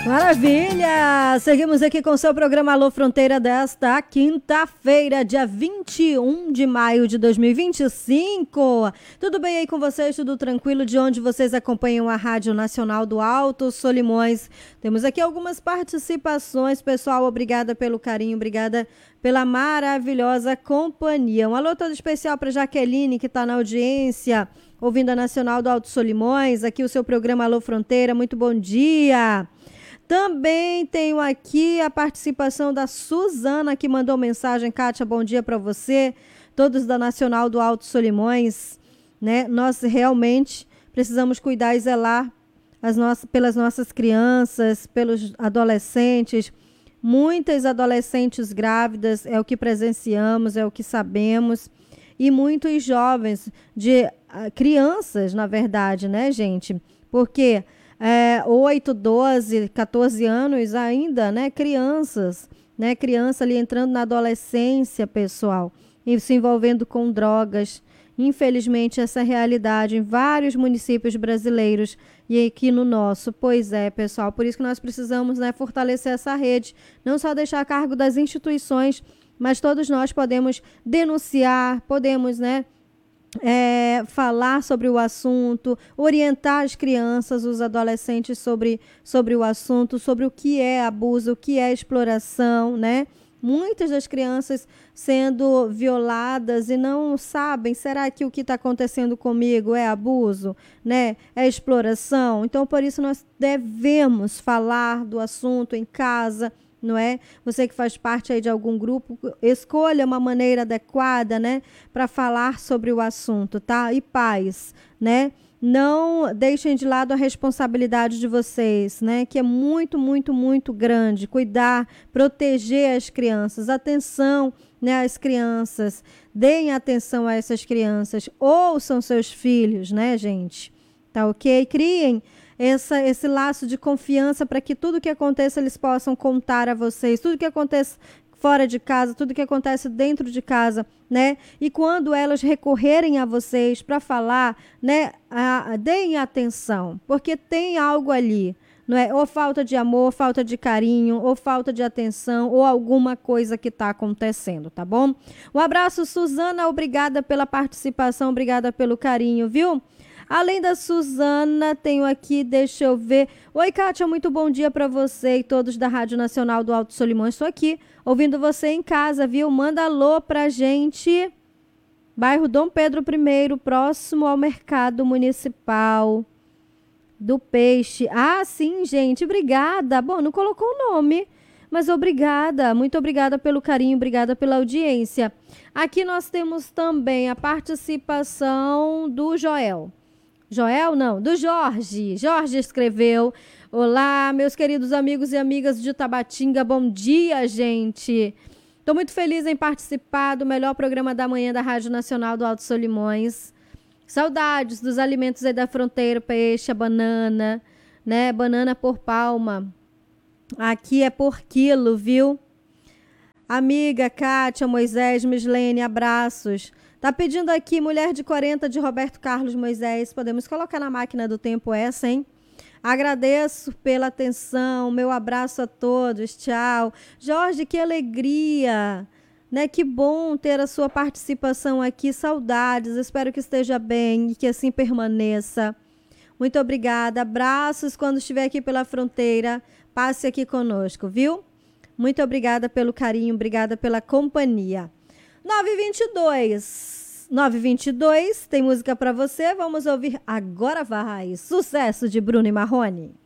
Maravilha! Seguimos aqui com o seu programa Alô Fronteira desta quinta-feira, dia 21 de maio de 2025. Tudo bem aí com vocês? Tudo tranquilo? De onde vocês acompanham a Rádio Nacional do Alto Solimões? Temos aqui algumas participações. Pessoal, obrigada pelo carinho, obrigada pela maravilhosa companhia. Um alô todo especial para Jaqueline, que está na audiência, ouvindo a Nacional do Alto Solimões. Aqui o seu programa Alô Fronteira. Muito bom dia! Também tenho aqui a participação da Suzana, que mandou mensagem. Kátia, bom dia para você, todos da Nacional do Alto Solimões, né? Nós realmente precisamos cuidar e zelar pelas nossas crianças, pelos adolescentes. Muitas adolescentes grávidas, é o que presenciamos, é o que sabemos. E muitos jovens, crianças, na verdade, né, gente? Porque 8, 12, 14 anos ainda, né? Crianças, né? Criança ali entrando na adolescência, pessoal, e se envolvendo com drogas. Infelizmente, essa é a realidade em vários municípios brasileiros e aqui no nosso. Pois é, pessoal, por isso que nós precisamos, né, fortalecer essa rede, não só deixar a cargo das instituições, mas todos nós podemos denunciar, podemos, né, falar sobre o assunto, orientar as crianças, os adolescentes sobre o assunto, sobre o que é abuso, o que é exploração, né? Muitas das crianças sendo violadas e não sabem, será que o que está acontecendo comigo é abuso, né? É exploração? Então, por isso, nós devemos falar do assunto em casa, não é? Você que faz parte aí de algum grupo, escolha uma maneira adequada, né, para falar sobre o assunto, tá? E pais, né? Não deixem de lado a responsabilidade de vocês, né? Que é muito, muito, muito grande. Cuidar, proteger as crianças. Atenção, né, às crianças. Deem atenção a essas crianças. Ouçam seus filhos, né, gente? Tá ok? Criem esse laço de confiança para que tudo que aconteça eles possam contar a vocês, tudo que acontece fora de casa, tudo que acontece dentro de casa, né? E quando elas recorrerem a vocês para falar, né, deem atenção, porque tem algo ali, não é? Ou falta de amor, falta de carinho, ou falta de atenção, ou alguma coisa que está acontecendo, tá bom? Um abraço, Suzana, obrigada pela participação, obrigada pelo carinho, viu? Além da Suzana, tenho aqui, deixa eu ver. Oi, Kátia, muito bom dia para você e todos da Rádio Nacional do Alto Solimões. Estou aqui, ouvindo você em casa, viu? Manda alô pra gente. Bairro Dom Pedro I, próximo ao Mercado Municipal do Peixe. Ah, sim, gente, obrigada. Bom, não colocou o nome, mas obrigada. Muito obrigada pelo carinho, obrigada pela audiência. Aqui nós temos também a participação do Joel. Joel, não, do Jorge. Jorge escreveu: olá, meus queridos amigos e amigas de Tabatinga, bom dia, gente. Estou muito feliz em participar do melhor programa da manhã da Rádio Nacional do Alto Solimões. Saudades dos alimentos aí da fronteira, peixe, a banana, né? Banana por palma. Aqui é por quilo, viu? Amiga, Kátia, Moisés, Mislene, abraços. Tá pedindo aqui Mulher de 40 de Roberto Carlos Moisés. Podemos colocar na máquina do tempo essa, hein? Agradeço pela atenção. Meu abraço a todos. Tchau. Jorge, que alegria, né? Que bom ter a sua participação aqui. Saudades. Espero que esteja bem e que assim permaneça. Muito obrigada. Abraços quando estiver aqui pela fronteira. Passe aqui conosco, viu? Muito obrigada pelo carinho. Obrigada pela companhia. 9h22, tem música pra você, vamos ouvir Agora Vai, sucesso de Bruno e Marrone.